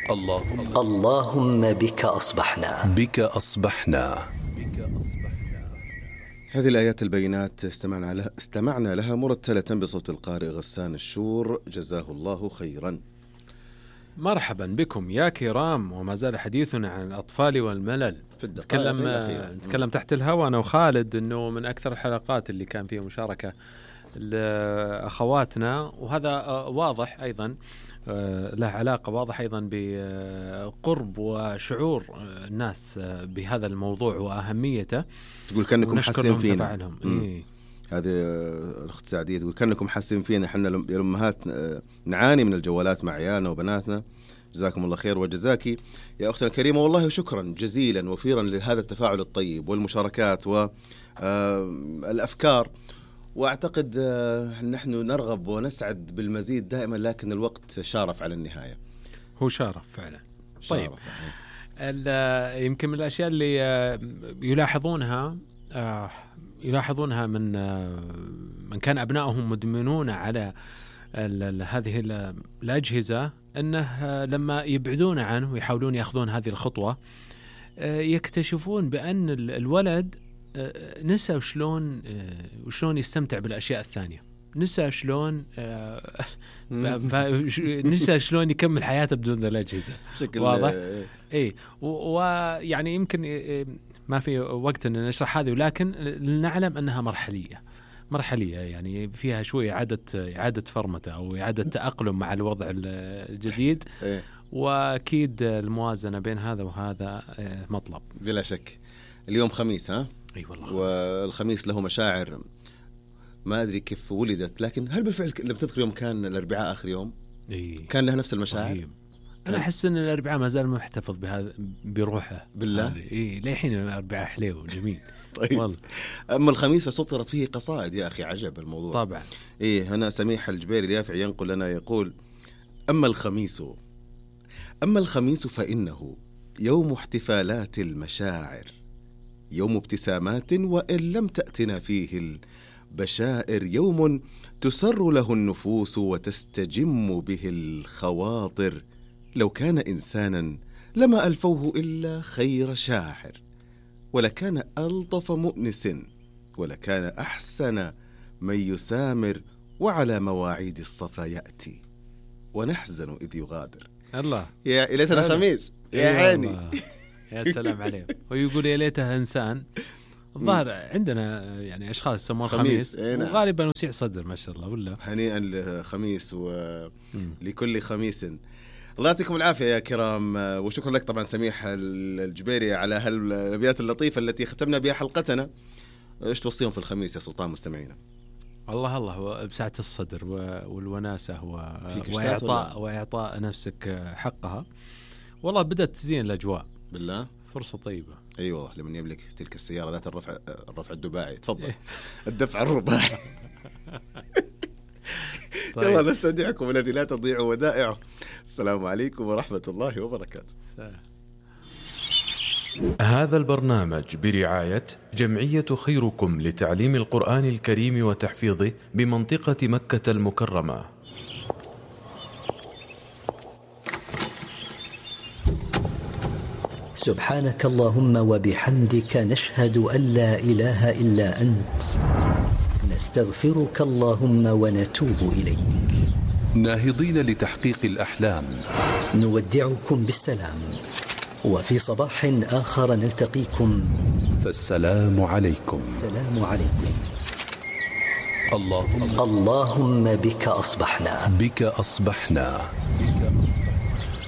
اللهم بك أصبحنا. بك أصبحنا. هذه الآيات البينات استمعنا لها مرتلة بصوت القارئ غسان الشور، جزاه الله خيرا. مرحبا بكم يا كرام، وما زال حديثنا عن الأطفال والملل. نتكلم تحت الهواء أنا وخالد أنه من أكثر الحلقات اللي كان فيها مشاركة لأخواتنا، وهذا واضح أيضا له علاقة واضح أيضا بقرب وشعور الناس بهذا الموضوع وأهميته. تقول كأنكم حاسين فينا. هذه الأخت سعدية تقول كأنكم حاسين فينا، احنا يا الأمهات نعاني من الجوالات مع عيالنا وبناتنا. جزاكم الله خير وجزاكي يا أختنا الكريمة، والله شكرا جزيلا وفيرا لهذا التفاعل الطيب والمشاركات والأفكار. وأعتقد نحن نرغب ونسعد بالمزيد دائما، لكن الوقت شارف على النهاية. هو شارف فعلا. طيب يمكن من الأشياء اللي يلاحظونها من كان أبنائهم مدمنون على هذه الأجهزة، أنه لما يبعدون عنه ويحاولون يأخذون هذه الخطوة يكتشفون بأن الولد نسى وشلون يستمتع بالأشياء الثانية، نسى شلون نسى شلون يكمل حياته بدون الأجهزة. واضح؟ إيه. ويعني يمكن ما في وقت أن نشرح هذه، ولكن نعلم أنها مرحلية يعني فيها شوية إعادة فرمته أو إعادة تأقلم مع الوضع الجديد. وأكيد الموازنة بين هذا وهذا مطلب بلا شك. اليوم خميس، ها؟ أي والله. والخميس له مشاعر، ما أدري كيف ولدت، لكن هل بالفعل لم تذكر يوم كان الأربعاء آخر يوم؟ كان له نفس المشاعر؟ أنا أحس أن الأربعاء ما زال محتفظ بروحه بالله. لحين الأربعاء حلو جميل. طيب والله. أما الخميس فسطرت فيه قصائد يا أخي، عجب الموضوع طبعا. هنا سميح الجبيري اليافع ينقل لنا يقول: أما الخميس فإنه يوم احتفالات المشاعر، يوم ابتسامات وإن لم تأتنا فيه البشائر، يوم تسر له النفوس وتستجم به الخواطر، لو كان إنسانا لما ألفوه إلا خير شاعر، ولكان ألطف مؤنس، ولكان أحسن من يسامر، وعلى مواعيد الصفا يأتي ونحزن إذ يغادر. الله يا ليتنا خميس يا عيني. يا سلام عليه. ويقول يا ليتها إنسان. الظاهر عندنا يعني أشخاص يسمون خميس وغالبا وسيع صدر ما شاء الله. ولا هنيئا لخميس ولكل خميس. الله يعطيكم العافية يا كرام، وشكرا لك طبعا سميح الجبيري على هالأبيات اللطيفة التي ختمنا بها حلقتنا. إيش توصيهم في الخميس يا سلطان مستمعينا؟ الله بسعة الصدر والوناسة وإعطاء نفسك حقها. والله بدأت تزين الأجواء بالله، فرصة طيبة. أي والله، لمن يملك تلك السيارة ذات الرفع الدباعي. تفضل. الدفع الرباعي. طيب. يلا نستودعكم الذي لا تضيع ودائعه. السلام عليكم ورحمة الله وبركاته. هذا البرنامج برعاية جمعية خيركم لتعليم القرآن الكريم وتحفيظه بمنطقة مكة المكرمة. سبحانك اللهم وبحمدك، نشهد أن لا إله إلا أنت، نستغفرك اللهم ونتوب إليك. ناهضين لتحقيق الأحلام، نودعكم بالسلام، وفي صباح آخر نلتقيكم، فالسلام عليكم. السلام عليكم. اللهم بك أصبحنا. بك أصبحنا.